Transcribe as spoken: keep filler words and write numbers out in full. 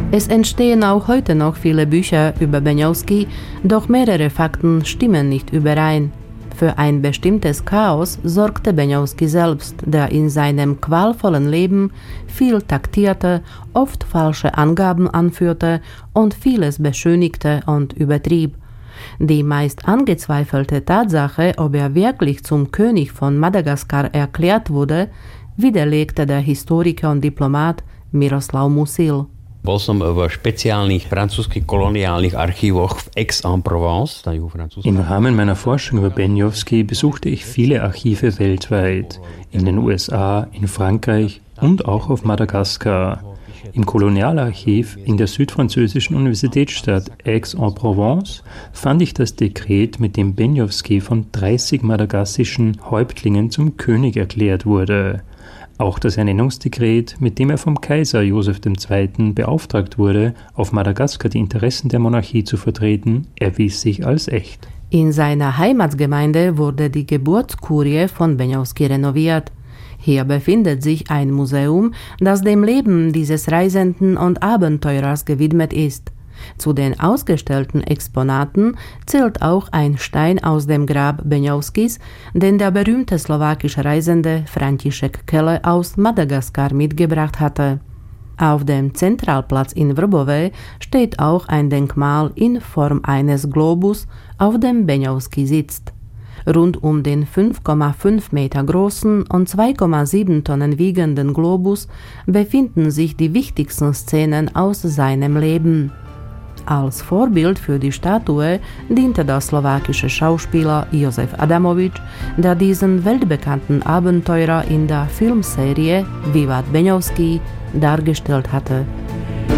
Es entstehen auch heute noch viele Bücher über Beňovský, doch mehrere Fakten stimmen nicht überein. Für ein bestimmtes Chaos sorgte Beňovský selbst, der in seinem qualvollen Leben viel taktierte, oft falsche Angaben anführte und vieles beschönigte und übertrieb. Die meist angezweifelte Tatsache, ob er wirklich zum König von Madagaskar erklärt wurde, widerlegte der Historiker und Diplomat Miroslav Musil. Bol som v špeciálnych francúzskych koloniálnych archívoch v Aix-en-Provence. Im Rahmen meiner Forschung über Beňovský besuchte ich viele Archive weltweit, in den U S A, in Frankreich und auch auf Madagaskar. Im Kolonialarchiv in der südfranzösischen Universitätsstadt Aix-en-Provence fand ich das Dekret, mit dem Beňovský von dreißig madagassischen Häuptlingen zum König erklärt wurde. Auch das Ernennungsdekret, mit dem er vom Kaiser Josef der Zweite beauftragt wurde, auf Madagaskar die Interessen der Monarchie zu vertreten, erwies sich als echt. In seiner Heimatgemeinde wurde die Geburtskurie von Beňovský renoviert. Hier befindet sich ein Museum, das dem Leben dieses Reisenden und Abenteurers gewidmet ist. Zu den ausgestellten Exponaten zählt auch ein Stein aus dem Grab Beňovskys, den der berühmte slowakische Reisende František Kele aus Madagaskar mitgebracht hatte. Auf dem Zentralplatz in Vrbové steht auch ein Denkmal in Form eines Globus, auf dem Beňovský sitzt. Rund um den fünf Komma fünf Meter großen und zwei Komma sieben Tonnen wiegenden Globus befinden sich die wichtigsten Szenen aus seinem Leben. Als Vorbild für die Statue diente der slowakische Schauspieler Josef Adamovič, der diesen weltbekannten Abenteurer in der Filmserie Vivat Beňovský dargestellt hatte.